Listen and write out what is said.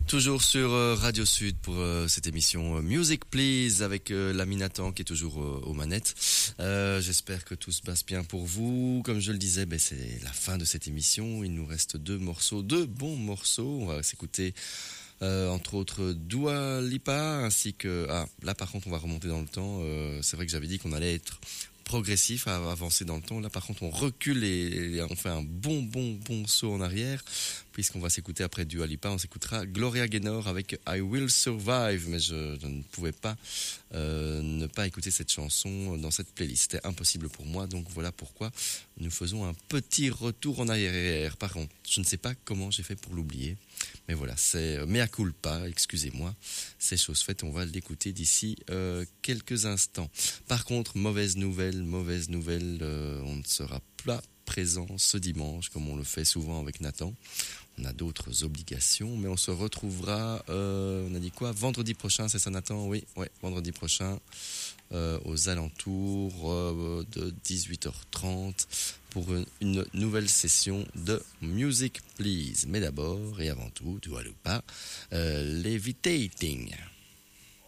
Toujours sur Radio Sud pour cette émission Music Please avec l'ami Nathan qui est toujours aux manettes. J'espère que tout se passe bien pour vous. Comme je le disais, c'est la fin de cette émission. Il nous reste deux bons morceaux. On va s'écouter entre autres Dua Lipa ainsi que... Ah, là par contre on va remonter dans le temps. C'est vrai que j'avais dit qu'on allait être progressif à avancer dans le temps. Là par contre on recule et on fait un bon saut en arrière puisqu'on va s'écouter après Dua Lipa, on s'écoutera Gloria Gaynor avec I Will Survive, mais je ne pouvais pas ne pas écouter cette chanson dans cette playlist, c'était impossible pour moi, donc voilà pourquoi nous faisons un petit retour en arrière. Par contre, je ne sais pas comment j'ai fait pour l'oublier, mais voilà, c'est mea culpa, excusez-moi, c'est chose faite, on va l'écouter d'ici quelques instants. Par contre, mauvaise nouvelle, on ne sera pas présent ce dimanche comme on le fait souvent avec Nathan. On a d'autres obligations, mais on se retrouvera, on a dit quoi, vendredi prochain, c'est ça Nathan? Oui, vendredi prochain, aux alentours de 18h30 pour une nouvelle session de Music Please. Mais d'abord et avant tout, Dua Lipa, Levitating.